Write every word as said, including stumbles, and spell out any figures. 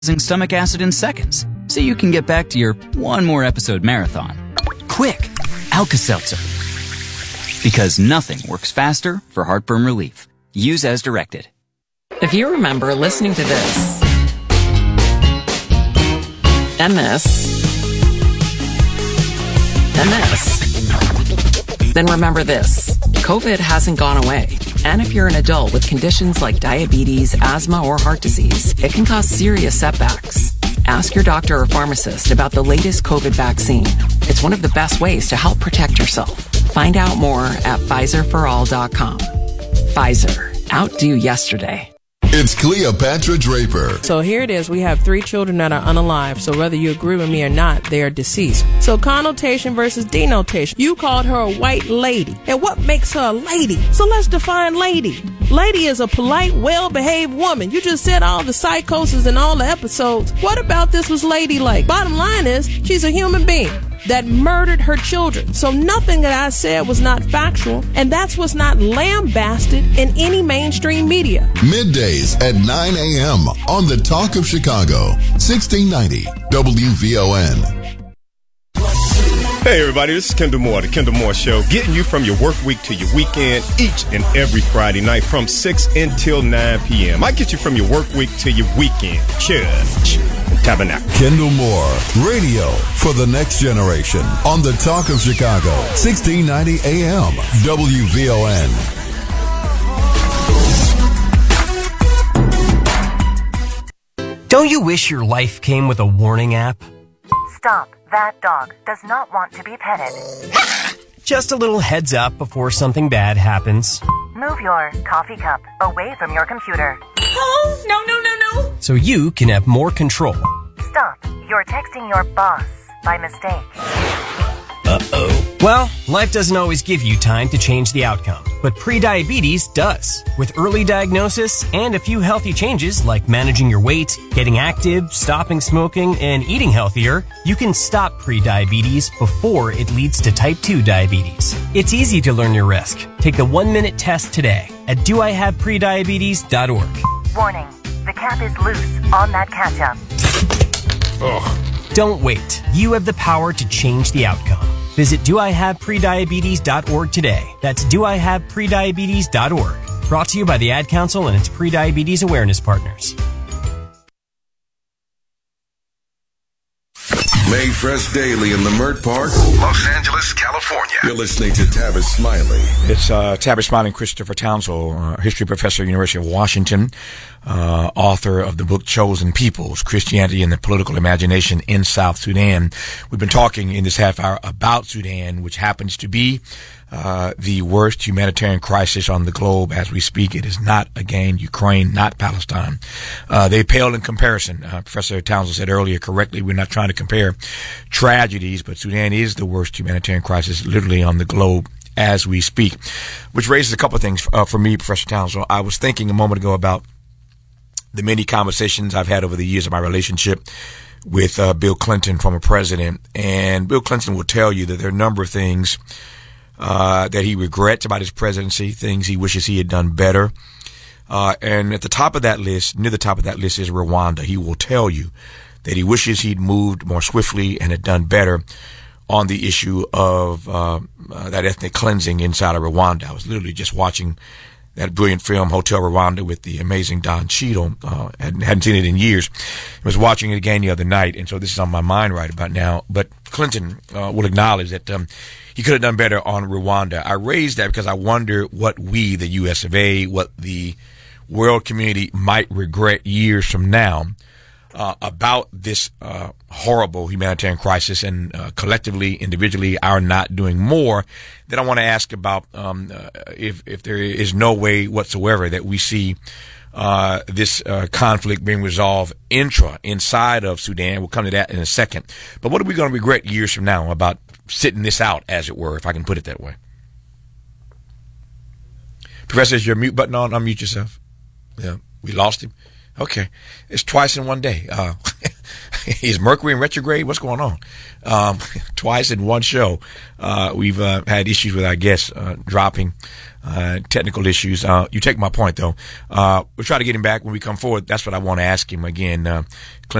stomach acid in seconds, so you can get back to your one more episode marathon. Quick, Alka-Seltzer. Because nothing works faster for heartburn relief. Use as directed. If you remember listening to this, and this, and this, then remember this. COVID hasn't gone away. And if you're an adult with conditions like diabetes, asthma, or heart disease, it can cause serious setbacks. Ask your doctor or pharmacist about the latest COVID vaccine. It's one of the best ways to help protect yourself. Find out more at Pfizer for all dot com. Pfizer. Outdo yesterday. It's Cleopatra Draper. So here it is. We have three children that are unalive. So whether you agree with me or not, they are deceased. So connotation versus denotation. You called her a white lady. And what makes her a lady? So let's define lady. Lady is a polite, well-behaved woman. You just said all the psychosis and all the episodes. What about this was ladylike? Bottom line is, she's a human being that murdered her children. So nothing that I said was not factual, and that's what's not lambasted in any mainstream media. Middays at nine a.m. on the Talk of Chicago, sixteen ninety W V O N. Hey everybody, this is Kendall Moore, the Kendall Moore Show, getting you from your work week to your weekend each and every Friday night from six until nine p.m. I get you from your work week to your weekend. Church and Tabernacle. Kendall Moore, radio for the next generation on the Talk of Chicago, sixteen ninety A M W V O N. Don't you wish your life came with a warning app? Stop. That dog does not want to be petted. Just a little heads up before something bad happens. Move your coffee cup away from your computer. Oh, no, no, no, no. So you can have more control. Stop. You're texting your boss by mistake. Uh-oh. Well, life doesn't always give you time to change the outcome, but prediabetes does. With early diagnosis and a few healthy changes like managing your weight, getting active, stopping smoking, and eating healthier, you can stop prediabetes before it leads to type two diabetes. It's easy to learn your risk. Take the one-minute test today at do I have prediabetes dot org. Warning, the cap is loose on that ketchup. Ugh. Don't wait. You have the power to change the outcome. Visit do I have prediabetes dot org today. That's do I have prediabetes dot org. Brought to you by the Ad Council and its prediabetes awareness partners. Made fresh daily in the Mert Park, Los Angeles, California. You're listening to Tavis Smiley. It's uh, Tavis Smiley, Christopher Townsend, uh, history professor at the University of Washington, uh, author of the book Chosen Peoples, Christianity and the Political Imagination in South Sudan. We've been talking in this half hour about Sudan, which happens to be Uh, the worst humanitarian crisis on the globe as we speak. It is not, again, Ukraine, not Palestine. Uh, they pale in comparison. Uh, Professor Townsend said earlier correctly, we're not trying to compare tragedies, but Sudan is the worst humanitarian crisis literally on the globe as we speak, which raises a couple of things uh, for me, Professor Townsend. I was thinking a moment ago about the many conversations I've had over the years of my relationship with uh, Bill Clinton, former president, and Bill Clinton will tell you that there are a number of things Uh, that he regrets about his presidency, things he wishes he had done better. Uh, and at the top of that list, near the top of that list is Rwanda. He will tell you that he wishes he'd moved more swiftly and had done better on the issue of uh, uh, that ethnic cleansing inside of Rwanda. I was literally just watching that brilliant film, Hotel Rwanda, with the amazing Don Cheadle. Uh, hadn't, hadn't seen it in years. I was watching it again the other night, and so this is on my mind right about now. But Clinton uh, will acknowledge that um, he could have done better on Rwanda. I raised that because I wonder what we, the U S of A, what the world community might regret years from now uh, about this uh, horrible humanitarian crisis, and uh, collectively, individually, our not doing more. Then I want to ask about um, uh, if if there is no way whatsoever that we see uh, this uh, conflict being resolved intra, inside of Sudan. We'll come to that in a second. But what are we going to regret years from now about sitting this out, as it were, if I can put it that way? Professor, is your mute button on? Unmute yourself. Yeah, we lost him. Okay. It's twice in one day. Uh, is Mercury in retrograde? What's going on? Um, twice in one show, uh, we've uh, had issues with our guests uh, dropping, uh, technical issues. Uh, you take my point, though. Uh, we'll try to get him back when we come forward. That's what I want to ask him again. Uh,